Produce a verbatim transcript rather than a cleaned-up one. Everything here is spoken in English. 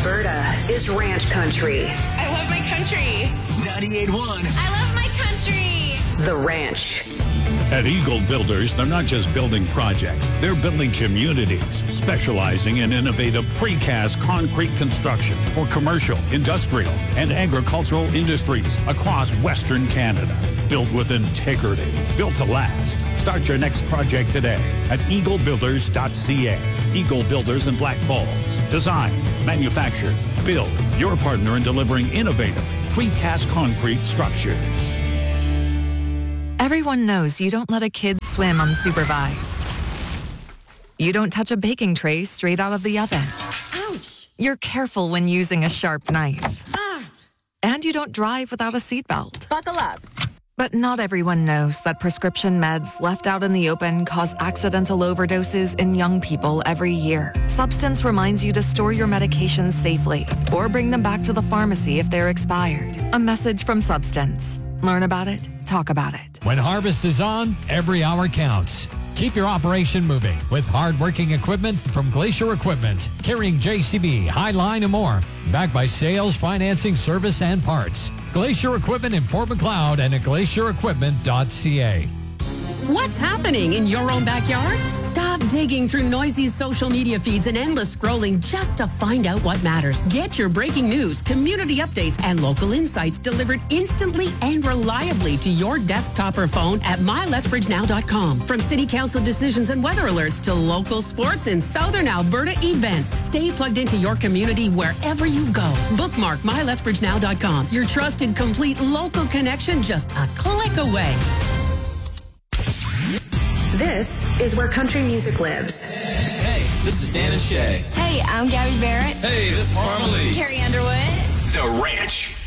Alberta is ranch country. I love my country. ninety-eight point one. I love my country. The Ranch. At Eagle Builders, they're not just building projects. They're building communities, specializing in innovative precast concrete construction for commercial, industrial, and agricultural industries across Western Canada. Built with integrity, built to last. Start your next project today at eagle builders dot c a. Eagle Builders in Black Falls. Design, manufacture, build. Your partner in delivering innovative precast concrete structures. Everyone knows you don't let a kid swim unsupervised. You don't touch a baking tray straight out of the oven. Ouch! You're careful when using a sharp knife. Ah! And you don't drive without a seatbelt. Buckle up. But not everyone knows that prescription meds left out in the open cause accidental overdoses in young people every year. Substance reminds you to store your medications safely or bring them back to the pharmacy if they're expired. A message from Substance. Learn about it, talk about it. When harvest is on, every hour counts. Keep your operation moving with hard-working equipment from Glacier Equipment, carrying J C B, Highline, and more. Backed by sales, financing, service, and parts. Glacier Equipment in Fort Macleod and at glacier equipment dot c a. What's happening in your own backyard? Stop digging through noisy social media feeds and endless scrolling just to find out what matters. Get your breaking news, community updates, and local insights delivered instantly and reliably to your desktop or phone at my lethbridge now dot com. From city council decisions and weather alerts to local sports and southern Alberta events, stay plugged into your community wherever you go. Bookmark my lethbridge now dot com. Your trusted, complete local connection just a click away. This is where country music lives. Hey, this is Dan and Shay. Hey, I'm Gabby Barrett. Hey, this is Marmalade. Carrie Underwood. The Ranch.